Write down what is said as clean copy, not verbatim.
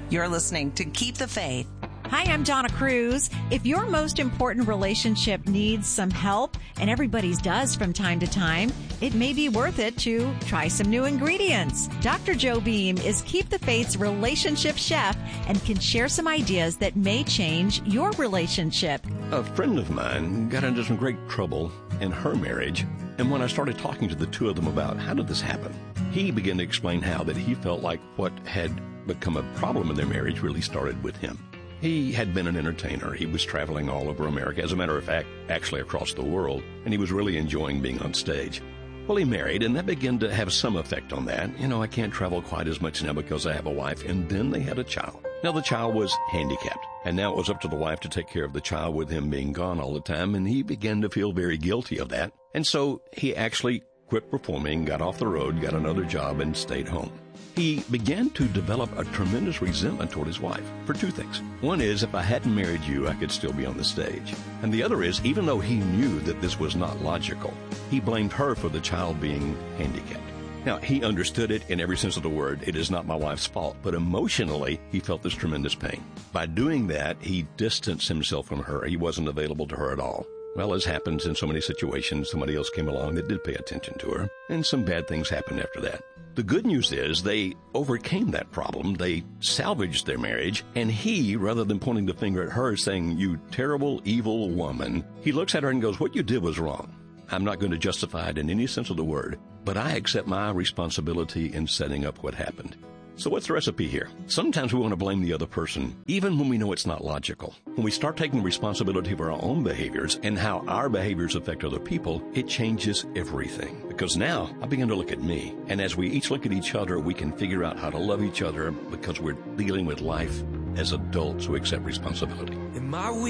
You're listening to Keep the Faith. Hi, I'm Donna Cruz. If your most important relationship needs some help, and everybody's does from time to time, it may be worth it to try some new ingredients. Dr. Joe Beam is Keep the Faith's relationship chef and can share some ideas that may change your relationship. A friend of mine got into some great trouble in her marriage, and when I started talking to the two of them about how did this happen, he began to explain how that he felt like what had become a problem in their marriage really started with him. He had been an entertainer. He was traveling all over America, as a matter of fact, actually across the world, and he was really enjoying being on stage. Well, he married, and that began to have some effect on that. You know, I can't travel quite as much now because I have a wife, and then they had a child. Now, the child was handicapped, and now it was up to the wife to take care of the child with him being gone all the time, and he began to feel very guilty of that. And so he actually quit performing, got off the road, got another job, and stayed home. He began to develop a tremendous resentment toward his wife for two things. One is, if I hadn't married you, I could still be on the stage. And the other is, even though he knew that this was not logical, he blamed her for the child being handicapped. Now, he understood it in every sense of the word. It is not my wife's fault. But emotionally, he felt this tremendous pain. By doing that, he distanced himself from her. He wasn't available to her at all. Well, as happens in so many situations, somebody else came along that did pay attention to her, and some bad things happened after that. The good news is they overcame that problem. They salvaged their marriage, and he, rather than pointing the finger at her saying, "You terrible, evil woman," he looks at her and goes, "What you did was wrong. I'm not going to justify it in any sense of the word, but I accept my responsibility in setting up what happened." So what's the recipe here? Sometimes we want to blame the other person, even when we know it's not logical. When we start taking responsibility for our own behaviors and how our behaviors affect other people, it changes everything. Because now I begin to look at me, and as we each look at each other, we can figure out how to love each other because we're dealing with life as adults who accept responsibility.